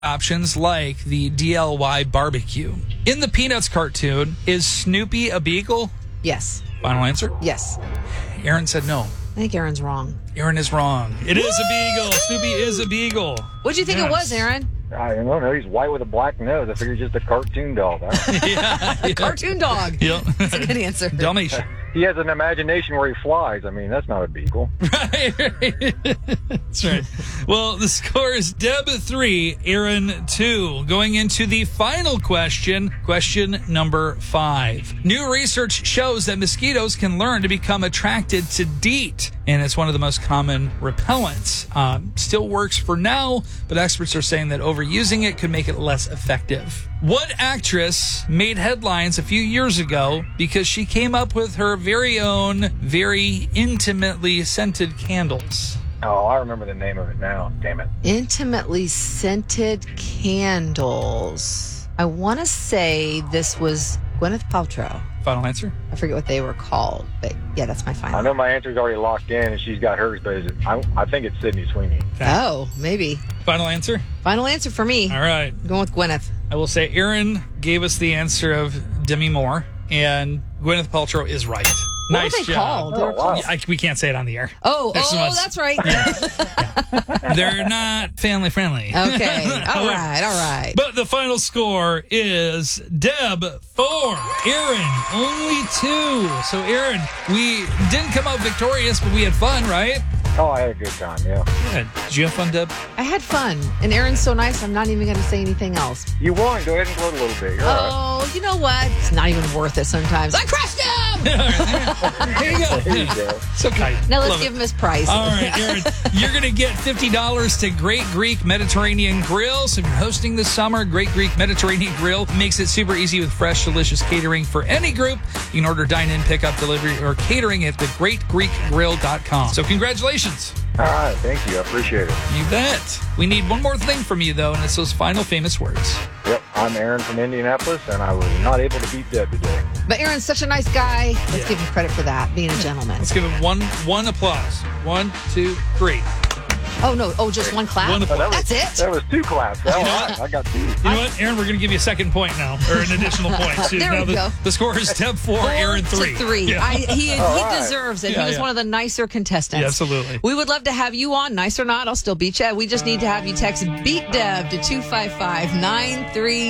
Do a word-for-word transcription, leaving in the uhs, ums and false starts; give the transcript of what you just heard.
options like the D L Y barbecue. In the Peanuts cartoon, is Snoopy a beagle? Yes. Final answer? Yes. Aaron said no. I think Aaron's wrong. Aaron is wrong. It is a beagle. Snoopy is a beagle. What'd you think Yes. it was, Aaron? I don't know. He's white with a black nose. I figured just a cartoon dog. yeah, yeah. Cartoon dog. Yep. That's a good answer. Dalmatian. He has an imagination where he flies. I mean, that's not a beagle. Right, right. That's right. Well, the score is Deb three, Aaron two. Going into the final question, question number five. New research shows that mosquitoes can learn to become attracted to DEET, and it's one of the most common repellents. Um, still works for now, but experts are saying that overusing it could make it less effective. What actress made headlines a few years ago because she came up with her very own, very intimately scented candles? Oh, I remember the name of it now. Damn it. Intimately scented candles. I want to say this was Gwyneth Paltrow. Final answer? I forget what they were called, but yeah, that's my final. I know my answer's already locked in, and she's got hers, but is it, I, I think it's Sydney Sweeney. Oh, maybe. Final answer? Final answer for me. All right. I'm going with Gwyneth. I will say Aaron gave us the answer of Demi Moore, and Gwyneth Paltrow is right. What nice were they job. called? They were Oh, called- wow. I, we can't say it on the air. Oh, This oh, one's- that's right. They're not family friendly. Okay. All right. All right. But the final score is Deb four, Aaron only two. So Aaron, we didn't come out victorious, but we had fun, right? Oh, I had a good time, yeah. Good. Did you have fun, Deb? I had fun. And Aaron's so nice, I'm not even going to say anything else. You won. Go ahead and gloat a little bit. You're all right. Oh, you know what? It's not even worth it sometimes. I crushed him! Here you go. There you go. So kind. Now let's Love give it. him his price. All right, Aaron, you're going to get fifty dollars to Great Greek Mediterranean Grill. So if you're hosting this summer, Great Greek Mediterranean Grill makes it super easy with fresh, delicious catering for any group. You can order dine-in, pick-up, delivery, or catering at the great greek grill dot com. So congratulations. All right. Thank you. I appreciate it. You bet. We need one more thing from you, though, and it's those final famous words. Yep. I'm Aaron from Indianapolis, and I was not able to beat Deb today. But Aaron's such a nice guy. Let's Yeah. give him credit for that, being a gentleman. Let's give him one one applause. One, two, three. Oh, no. Oh, just one clap? One Oh, that was, That's it? That was two claps. That You know was- I got two. You know what, Aaron? We're going to give you a second point now, or an additional point. So There now we the, go. the score is Deb four, Four Aaron to three. three. Yeah. I, he All he right. deserves it. Yeah, he was yeah. one of the nicer contestants. Yeah, absolutely. We would love to have you on. Nice or not, I'll still beat you. We just need to have you text Beat Deb to two five five nine three.